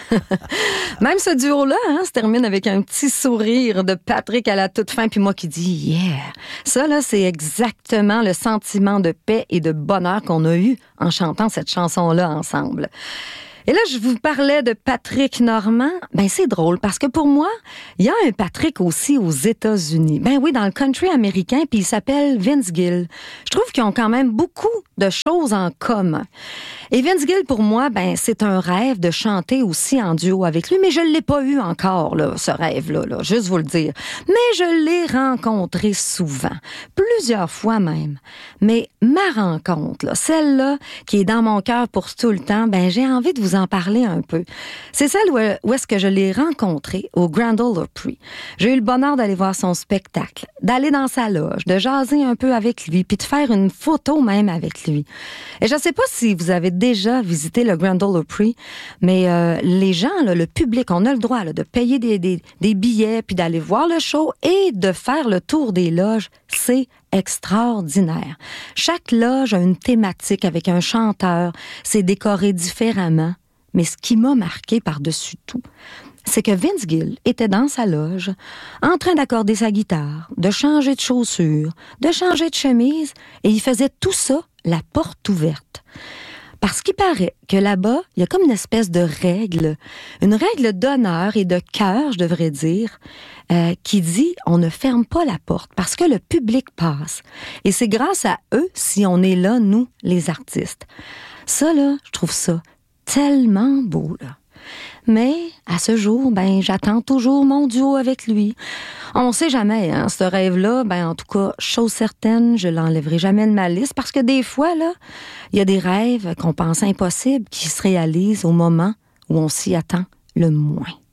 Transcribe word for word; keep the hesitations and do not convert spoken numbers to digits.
Même ce duo-là hein, se termine avec un petit sourire de Patrick à la toute fin, puis moi qui dis « yeah ». Ça, là, c'est exactement le sentiment de paix et de bonheur qu'on a eu en chantant cette chanson-là ensemble. Et là, je vous parlais de Patrick Normand. Ben, c'est drôle parce que pour moi, il y a un Patrick aussi aux États-Unis. Ben oui, dans le country américain, puis il s'appelle Vince Gill. Je trouve qu'ils ont quand même beaucoup de choses en commun. Et Vince Gill, pour moi, ben, c'est un rêve de chanter aussi en duo avec lui, mais je ne l'ai pas eu encore, là, ce rêve-là, là, juste vous le dire. Mais je l'ai rencontré souvent, plusieurs fois même. Mais ma rencontre, là, celle-là, qui est dans mon cœur pour tout le temps, ben, j'ai envie de vous en parler un peu. C'est celle où, où est-ce que je l'ai rencontré au Grand Ole Opry. J'ai eu le bonheur d'aller voir son spectacle, d'aller dans sa loge, de jaser un peu avec lui, puis de faire une photo même avec lui. Et je ne sais pas si vous avez déjà visité le Grand Ole Opry, mais euh, les gens, là, le public, on a le droit là, de payer des, des, des billets, puis d'aller voir le show et de faire le tour des loges. C'est extraordinaire. Chaque loge a une thématique avec un chanteur, c'est décoré différemment. Mais ce qui m'a marqué par-dessus tout, c'est que Vince Gill était dans sa loge, en train d'accorder sa guitare, de changer de chaussures, de changer de chemise, et il faisait tout ça, la porte ouverte. Parce qu'il paraît que là-bas, il y a comme une espèce de règle, une règle d'honneur et de cœur, je devrais dire, euh, qui dit on ne ferme pas la porte parce que le public passe. Et c'est grâce à eux si on est là, nous, les artistes. Ça, là, je trouve ça tellement beau, là. Mais, à ce jour, ben, j'attends toujours mon duo avec lui. On sait jamais, hein, ce rêve-là, ben, en tout cas, chose certaine, je l'enlèverai jamais de ma liste parce que des fois, là, il y a des rêves qu'on pense impossibles qui se réalisent au moment où on s'y attend le moins.